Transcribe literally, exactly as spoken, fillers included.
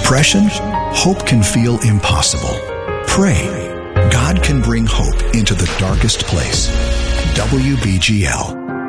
depression, hope can feel impossible. Pray. God can bring hope into the darkest place. W B G L.